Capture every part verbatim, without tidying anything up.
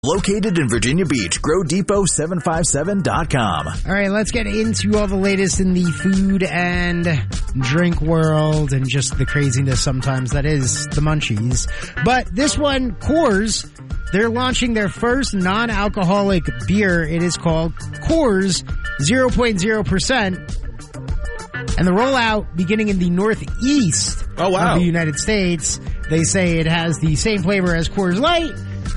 Located in Virginia Beach, grow depot seven five seven dot com. All right, let's get into all the latest in the food and drink world and just the craziness sometimes that is the munchies. But this one, Coors, they're launching their first non-alcoholic beer. It is called Coors zero point zero percent. And the rollout beginning in the northeast oh, wow. of the United States. They say it has the same flavor as Coors Light.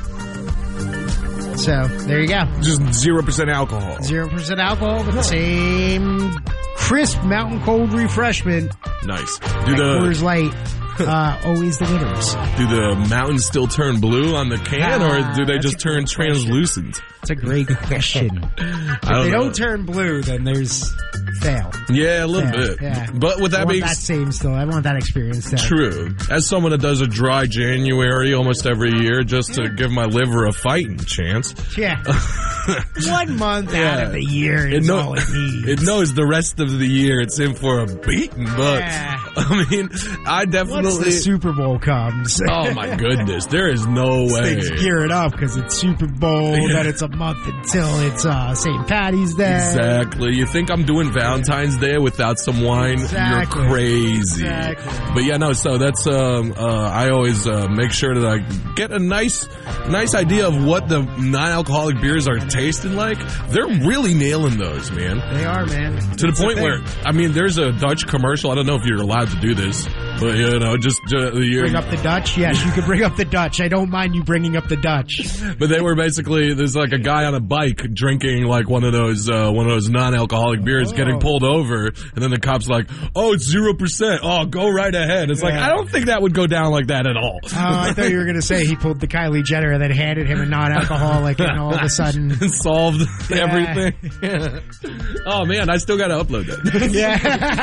So, there you go. Just zero percent alcohol. zero percent alcohol, but the same crisp mountain cold refreshment. Nice. Do like the Coors Light uh, always delivers. Do the mountains still turn blue on the can, ah, or do they just turn translucent? That's a great question. If don't they know. don't turn blue, then there's fail. Yeah, a little fail. bit. Yeah. But with that I want being that same still. I want that experience. Then. True. As someone that does a dry January almost every year, just to give my liver a fighting chance. Yeah. One month yeah. out of the year is it know, all it needs. It knows the rest of the year it's in for a beating, but yeah. I mean, I definitely. Once the Super Bowl comes. Oh my goodness, there is no way. Things gear it up because it's Super Bowl, yeah. then it's a month until it's uh, Saint Patty's Day. Exactly. You think I'm doing Valentine's Day without some wine? Exactly. You're crazy. Exactly. But yeah, no. So that's um, uh, I always uh, make sure that I get a nice, nice idea of what the non-alcoholic beers are tasting like. They're really nailing those, man. They are, man. To the point where I mean, there's a Dutch commercial. I don't know if you're allowed to do this, but you know, just uh, bring up the Dutch. Yes, you can bring up the Dutch. I don't mind you bringing up the Dutch. But they were basically there's like a guy on a bike drinking like one of those uh, one of those non-alcoholic beers, oh. getting pulled over, and then the cop's like, "Oh, it's zero percent. Oh, go right ahead." It's yeah. like I don't think that would go down like that at all. Oh, I thought you were gonna say he pulled the Kylie Jenner and then handed him a non-alcoholic, and all of a sudden solved yeah. everything. Yeah. Oh man, I still gotta upload that. Yeah.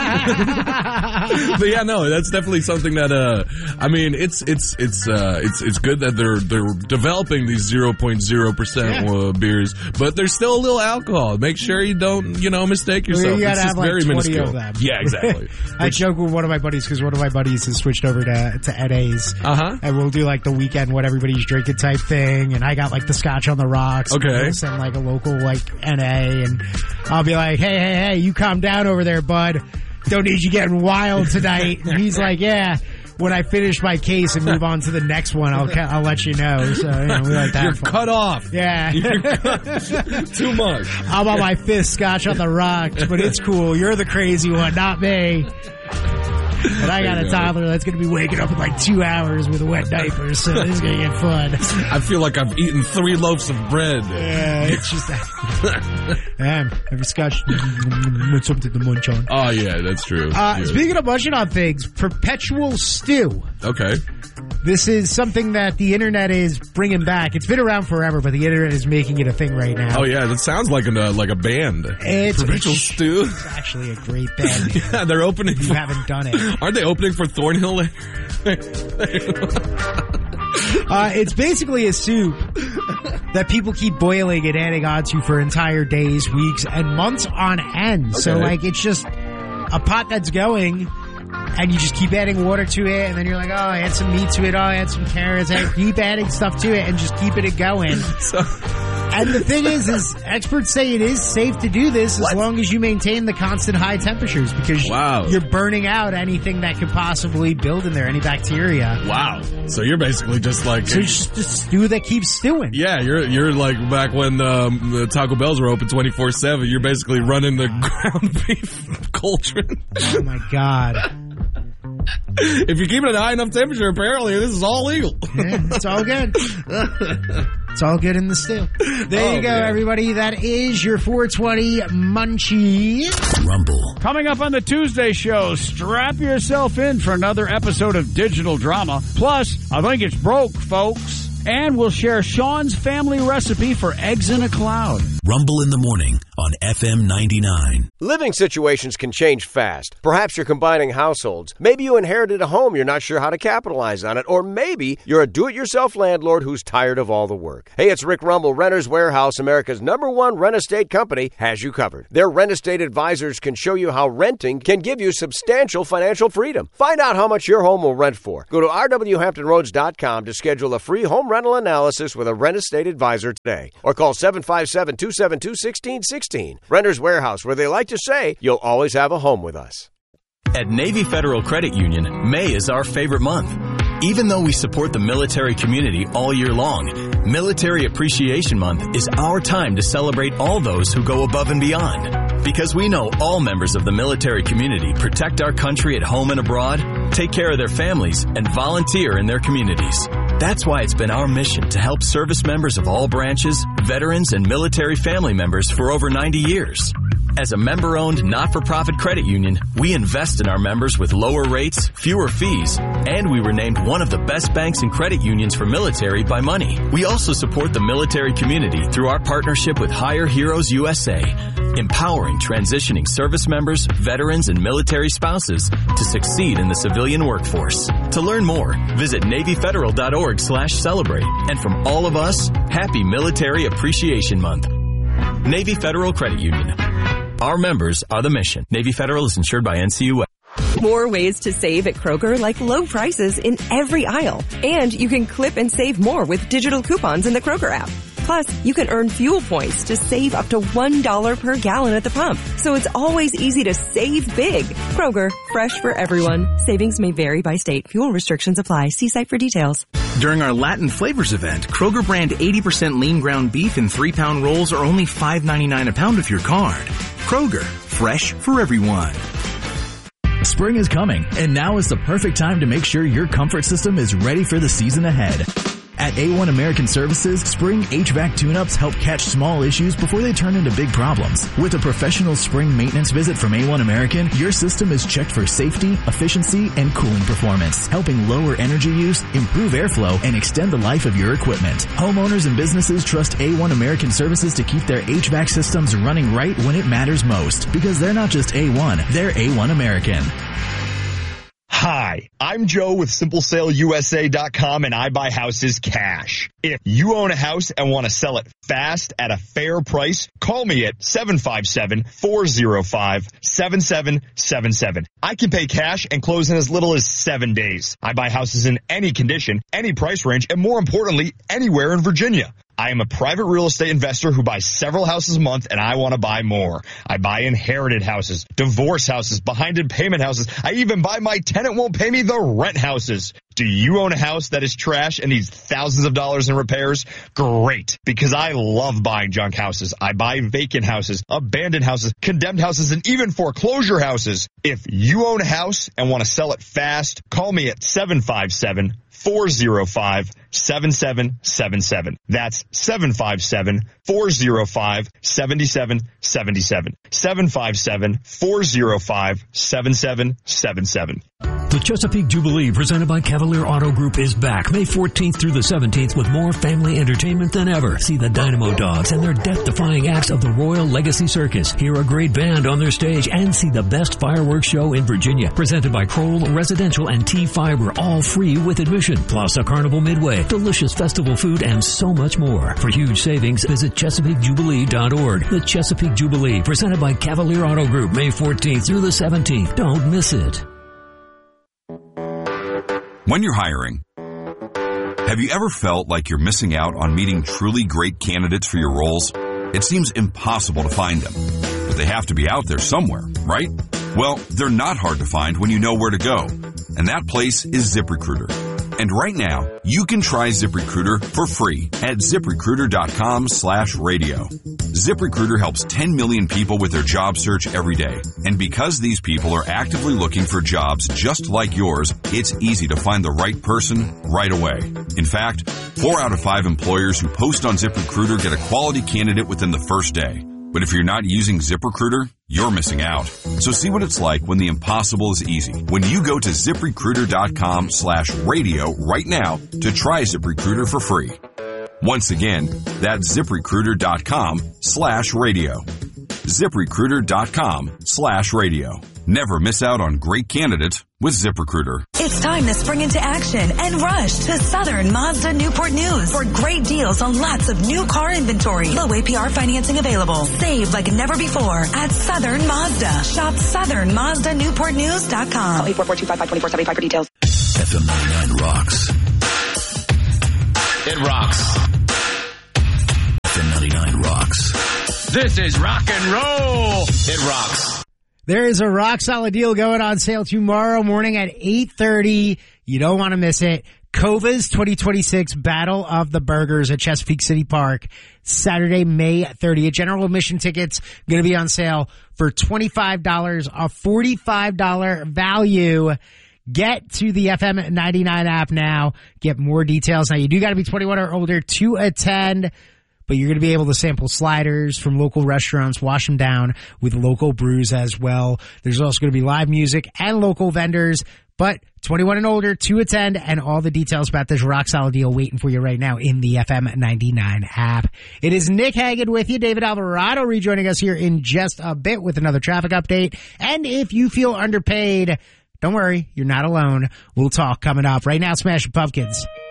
But yeah, no, that's definitely something that uh, I mean, it's it's it's uh, it's it's good that they're they're developing these zero point zero percent beers, but there's still a little alcohol. Make sure you don't, you know, mistake yourself. Well, you it's just have very like minuscule. Of them. Yeah, exactly. I Which, joke with one of my buddies because one of my buddies has switched over to to N A's. Uh huh. And we'll do like the weekend what everybody's drinking type thing, and I got like the scotch on the rocks. Okay. We'll send like a local like N A, and I'll be like, hey, hey, hey, you calm down over there, bud. Don't need you getting wild tonight. And he's like, yeah. When I finish my case and move on to the next one, I'll I'll let you know. So you know, we like that. You're fun. cut off. Yeah. Too much. I'm on my fifth scotch on the rocks, but it's cool. You're the crazy one, not me. And I got a toddler that's going to be waking up in like two hours with a wet diaper, so this is going to get fun. I feel like I've eaten three loaves of bread. Yeah, it's just that. Damn, every scotch, something to munch on. Oh, yeah, that's true. Uh, yeah. Speaking of munching on things, perpetual stew. Okay. This is something that the internet is bringing back. It's been around forever, but the internet is making it a thing right now. Oh yeah, that sounds like a uh, like a band. It's Perpetual it's, Stew. It's actually a great band. Yeah, they're opening. You for, haven't done it. Aren't they opening for Thornhill? uh, it's basically a soup that people keep boiling and adding onto for entire days, weeks, and months on end. Okay. So like it's just a pot that's going. And you just keep adding water to it, and then you're like, oh, add some meat to it, oh, add some carrots, add, keep adding stuff to it, and just keeping it going. So, and the thing is, is experts say it is safe to do this as what? long as you maintain the constant high temperatures, because wow. you're burning out anything that could possibly build in there, any bacteria. Wow. So you're basically just like... So it's just a stew that keeps stewing. Yeah, you're you're like back when um, the Taco Bells were open twenty-four seven, you're basically running the ground beef cauldron. Oh my God. If you keep it at a high enough temperature, apparently this is all legal. Yeah, it's all good. It's all good in the stew. There oh, you go, man. everybody. That is your four twenty Munchie Rumble. Coming up on the Tuesday show, strap yourself in for another episode of Digital Drama. Plus, I think it's broke, folks. And we'll share Sean's family recipe for eggs in a cloud. Rumble in the Morning on F M ninety-nine. Living situations can change fast. Perhaps you're combining households. Maybe you inherited a home you're not sure how to capitalize on it. Or maybe you're a do-it-yourself landlord who's tired of all the work. Hey, it's Rick Rumble. Renters Warehouse, America's number one rent estate company, has you covered. Their rent estate advisors can show you how renting can give you substantial financial freedom. Find out how much your home will rent for. Go to r w hampton roads dot com to schedule a free home rental analysis with a rent estate advisor today. Or call seven five seven, two seven two, one six one six. Renters Warehouse, where they like to say, you'll always have a home with us. At Navy Federal Credit Union, May is our favorite month. Even though we support the military community all year long, Military Appreciation Month is our time to celebrate all those who go above and beyond. Because we know all members of the military community protect our country at home and abroad, take care of their families, and volunteer in their communities. That's why it's been our mission to help service members of all branches, veterans, and military family members for over ninety years. As a member-owned, not-for-profit credit union, we invest in our members with lower rates, fewer fees, and we were named one of the best banks and credit unions for military by Money. We also support the military community through our partnership with Hire Heroes U S A, empowering transitioning service members, veterans, and military spouses to succeed in the civilian workforce. To learn more, visit navy federal dot org slash celebrate. And from all of us, happy Military Appreciation Month. Navy Federal Credit Union. Our members are the mission. Navy Federal is insured by N C U A. More ways to save at Kroger, like low prices in every aisle. And you can clip and save more with digital coupons in the Kroger app. Plus, you can earn fuel points to save up to one dollar per gallon at the pump. So it's always easy to save big. Kroger, fresh for everyone. Savings may vary by state. Fuel restrictions apply. See site for details. During our Latin Flavors event, Kroger brand eighty percent lean ground beef and three pound rolls are only five ninety-nine a pound with your card. Kroger, fresh for everyone. Spring is coming, and now is the perfect time to make sure your comfort system is ready for the season ahead. At A one American Services, spring H V A C tune-ups help catch small issues before they turn into big problems. With a professional spring maintenance visit from A one American, your system is checked for safety, efficiency, and cooling performance, helping lower energy use, improve airflow, and extend the life of your equipment. Homeowners and businesses trust A one American Services to keep their H V A C systems running right when it matters most, because they're not just A one, they're A one American. Hi, I'm Joe with Simple Sale U S A dot com, and I buy houses cash. If you own a house and want to sell it fast at a fair price, call me at seven five seven, four zero five, seven seven seven seven. I can pay cash and close in as little as seven days. I buy houses in any condition, any price range, and more importantly, anywhere in Virginia. I am a private real estate investor who buys several houses a month, and I want to buy more. I buy inherited houses, divorce houses, behind in payment houses. I even buy my tenant won't pay me the rent houses. Do you own a house that is trash and needs thousands of dollars in repairs? Great, because I love buying junk houses. I buy vacant houses, abandoned houses, condemned houses, and even foreclosure houses. If you own a house and want to sell it fast, call me at seven five seven, four zero five, seven seven seven seven. That's seven five seven, four zero five, seven seven seven seven. seven five seven, four zero five, seven seven seven seven. The Chesapeake Jubilee, presented by Cavalier Auto Group, is back May fourteenth through the seventeenth with more family entertainment than ever. See the Dynamo Dogs and their death-defying acts of the Royal Legacy Circus. Hear a great band on their stage and see the best fireworks show in Virginia. Presented by Kroll Residential and T-Fiber, all free with admission. Plus a Carnival Midway, delicious festival food, and so much more. For huge savings, visit Chesapeake Jubilee dot org. The Chesapeake Jubilee, presented by Cavalier Auto Group, May fourteenth through the seventeenth. Don't miss it. When you're hiring, have you ever felt like you're missing out on meeting truly great candidates for your roles? It seems impossible to find them, but they have to be out there somewhere, right? Well, they're not hard to find when you know where to go, and that place is ZipRecruiter. And right now, you can try ZipRecruiter for free at ZipRecruiter.com slash radio. ZipRecruiter helps ten million people with their job search every day. And because these people are actively looking for jobs just like yours, it's easy to find the right person right away. In fact, four out of five employers who post on ZipRecruiter get a quality candidate within the first day. But if you're not using ZipRecruiter, you're missing out. So see what it's like when the impossible is easy. When you go to ZipRecruiter.com slash radio right now to try ZipRecruiter for free. Once again, that's ZipRecruiter.com slash radio. ZipRecruiter.com slash radio. Never miss out on great candidates with ZipRecruiter. It's time to spring into action and rush to Southern Mazda Newport News for great deals on lots of new car inventory. Low A P R financing available. Save like never before at Southern Mazda. Shop Southern Mazda Newport News dot com. Call eight four four, two five five, two four seven five for details. F M ninety-nine rocks. It rocks. F M ninety-nine rocks. This is rock and roll. It rocks. There is a rock solid deal going on sale tomorrow morning at eight thirty. You don't want to miss it. Cova's twenty twenty-six Battle of the Burgers at Chesapeake City Park, Saturday, May thirtieth. General admission tickets going to be on sale for twenty-five dollars, a forty-five dollars value. Get to the F M ninety-nine app now. Get more details. Now, you do got to be twenty-one or older to attend, but you're going to be able to sample sliders from local restaurants, wash them down with local brews as well. There's also going to be live music and local vendors, but twenty-one and older to attend, and all the details about this rock solid deal waiting for you right now in the F M ninety-nine app. It is Nick Hagan with you. David Alvarado rejoining us here in just a bit with another traffic update. And if you feel underpaid, don't worry, you're not alone. We'll talk coming up. Right now, Smashing Pumpkins.